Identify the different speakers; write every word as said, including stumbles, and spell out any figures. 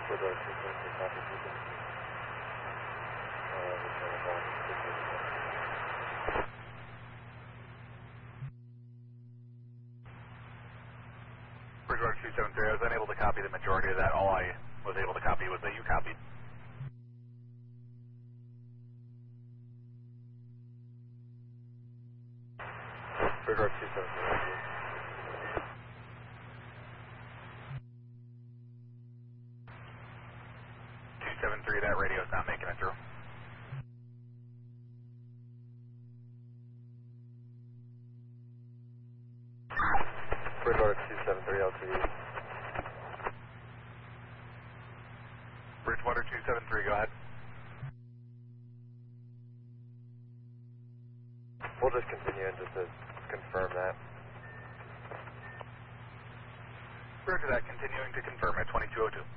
Speaker 1: Bridgewater two seven three, copy. Uh, return the call.
Speaker 2: Bridgewater two seven three, I was unable to copy the majority of that. All I was able to copy was that you copied.
Speaker 1: Bridgewater two seven three, copy.
Speaker 2: two seven three, that radio's not making it through.
Speaker 1: Bridgewater two seven three, L T E.
Speaker 2: Bridgewater two seven three, go ahead.
Speaker 1: We'll just continue and just to confirm that.
Speaker 2: Roger that, continuing to confirm at twenty-two oh two.